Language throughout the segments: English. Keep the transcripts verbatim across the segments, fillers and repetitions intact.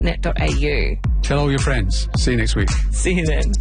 net dot a u. Tell all your friends. See you next week. See you then.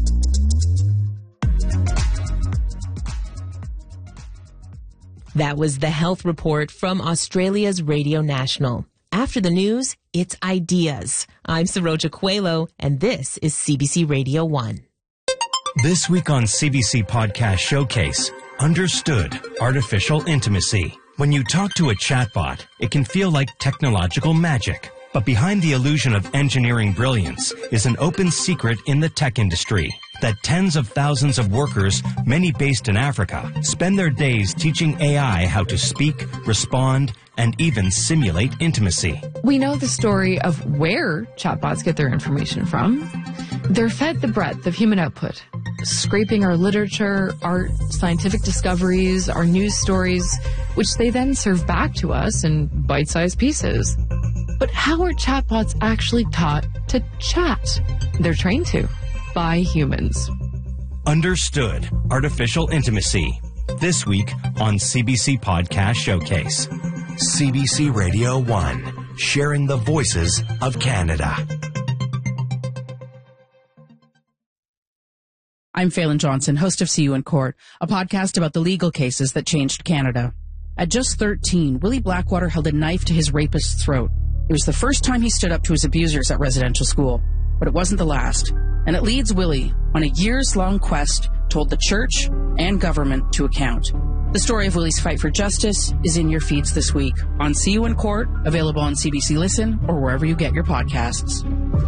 That was the health report from Australia's Radio National. After the news, it's ideas. I'm Saroja Coelho, and this is C B C Radio one. This week on C B C Podcast Showcase, Understood Artificial Intimacy. When you talk to a chatbot, it can feel like technological magic. But behind the illusion of engineering brilliance is an open secret in the tech industry that tens of thousands of workers, many based in Africa, spend their days teaching A I how to speak, respond, and even simulate intimacy. We know the story of where chatbots get their information from. They're fed the breadth of human output, scraping our literature, art, scientific discoveries, our news stories, which they then serve back to us in bite-sized pieces. But how are chatbots actually taught to chat? They're trained to by humans. Understood Artificial Intimacy. This week on C B C Podcast Showcase. C B C Radio one, sharing the voices of Canada. I'm Phelan Johnson, host of See You in Court, a podcast about the legal cases that changed Canada. At just thirteen, Willie Blackwater held a knife to his rapist's throat. It was the first time he stood up to his abusers at residential school, but it wasn't the last. And it leads Willie on a years-long quest to hold the church and government to account. The story of Willie's fight for justice is in your feeds this week on See You in Court, available on C B C Listen or wherever you get your podcasts.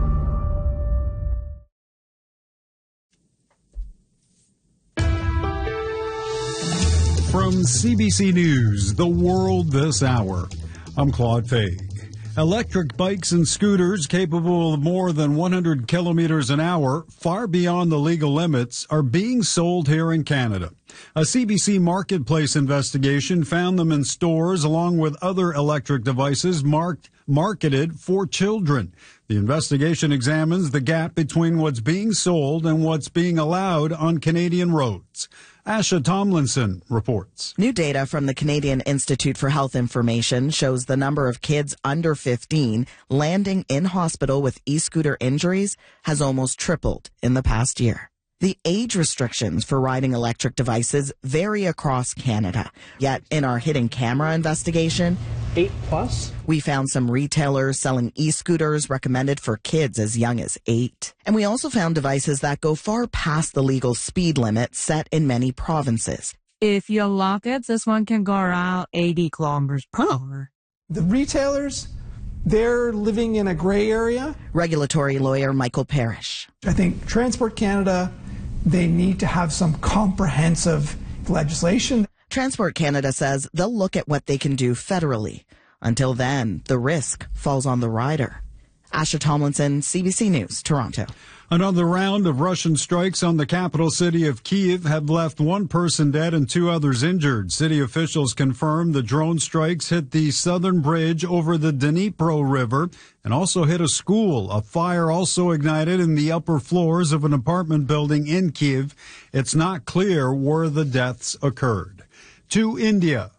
From C B C News, The World This Hour, I'm Claude Fay. Electric bikes and scooters capable of more than one hundred kilometers an hour, far beyond the legal limits, are being sold here in Canada. A C B C Marketplace investigation found them in stores along with other electric devices marked marketed for children. The investigation examines the gap between what's being sold and what's being allowed on Canadian roads. Asha Tomlinson reports. New data from the Canadian Institute for Health Information shows the number of kids under fifteen landing in hospital with e-scooter injuries has almost tripled in the past year. The age restrictions for riding electric devices vary across Canada. Yet in our hidden camera investigation, eight plus, we found some retailers selling e-scooters recommended for kids as young as eight. And we also found devices that go far past the legal speed limit set in many provinces. If you lock it, this one can go around eighty kilometers per hour. The retailers, they're living in a gray area. Regulatory lawyer Michael Parrish. I think Transport Canada, they need to have some comprehensive legislation. Transport Canada says they'll look at what they can do federally. Until then, the risk falls on the rider. Asha Tomlinson, C B C News, Toronto. Another round of Russian strikes on the capital city of Kyiv have left one person dead and two others injured. City officials confirmed the drone strikes hit the southern bridge over the Dnipro River and also hit a school. A fire also ignited in the upper floors of an apartment building in Kyiv. It's not clear where the deaths occurred. To India.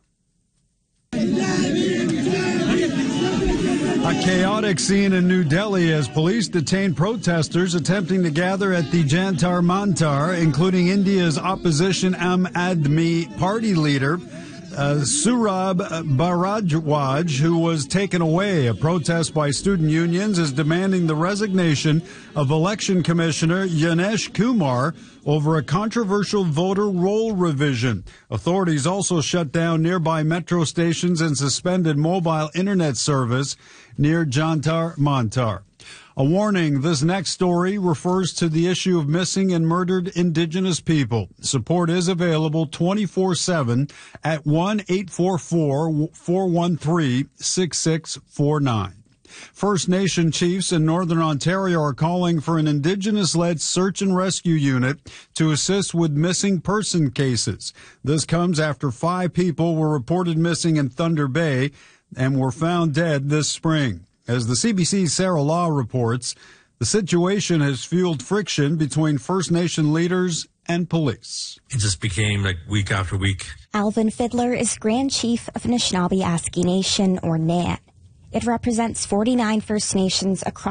A chaotic scene in New Delhi as police detained protesters attempting to gather at the Jantar Mantar, including India's opposition Aam Aadmi Party leader, uh, Surab Bharadwaj, who was taken away. A protest by student unions is demanding the resignation of Election Commissioner Yanesh Kumar over a controversial voter roll revision. Authorities also shut down nearby metro stations and suspended mobile internet service near Jantar Mantar. A warning, this next story refers to the issue of missing and murdered Indigenous people. Support is available twenty-four seven at one eight four four, four one three, six six four nine. First Nation chiefs in Northern Ontario are calling for an Indigenous-led search and rescue unit to assist with missing person cases. This comes after five people were reported missing in Thunder Bay and were found dead this spring. As the C B C's Sarah Law reports, the situation has fueled friction between First Nation leaders and police. It just became like week after week. Alvin Fiddler is Grand Chief of Anishinaabe Aski Nation, or N A T. It represents forty-nine First Nations across